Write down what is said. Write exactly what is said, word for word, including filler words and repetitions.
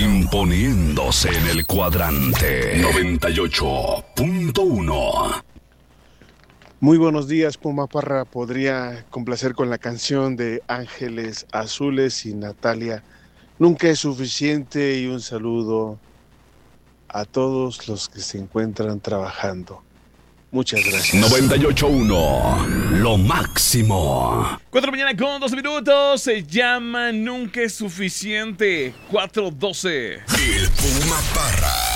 Imponiéndose en el cuadrante noventa y ocho punto uno. Muy buenos días, Puma Parra. Podría complacer con la canción de Ángeles Azules y Natalia. Nunca es suficiente, y un saludo a todos los que se encuentran trabajando. Muchas gracias. noventa y ocho punto uno, lo máximo. cuatro de la mañana con doce minutos. Se llama Nunca es suficiente. cuatro doce. El Puma Parra.